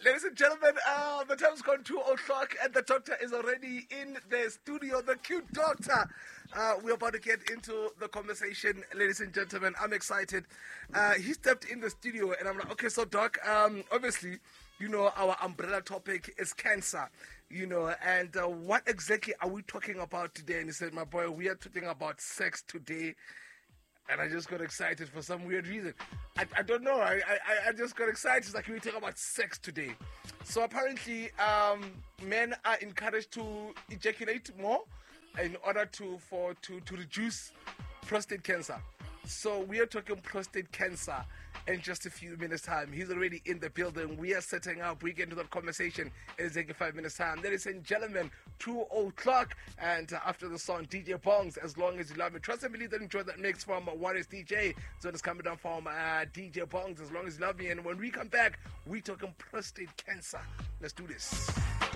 Ladies and gentlemen, the time's gone 2:00 and the doctor is already in the studio, the cute doctor. We're about to get into the conversation, ladies and gentlemen. I'm excited. He stepped in the studio and I'm like, okay, so doc, obviously, you know, our umbrella topic is cancer, you know, and what exactly are we talking about today? And he said, my boy, we are talking about sex today. And I just got excited for some weird reason. I don't know. I just got excited. It's like we talk about sex today. So apparently, men are encouraged to ejaculate more in order to reduce prostate cancer. So we are talking prostate cancer in just a few minutes' time. He's already in the building. We are setting up. We get into that conversation in exactly 5 minutes' time. Ladies and gentlemen, 2:00. And after the song, DJ Bongs, As Long As You Love Me. Trust and believe that enjoy that mix from What Is DJ. So it's coming down from DJ Bongs, As Long As You Love Me. And when we come back, we talking prostate cancer. Let's do this.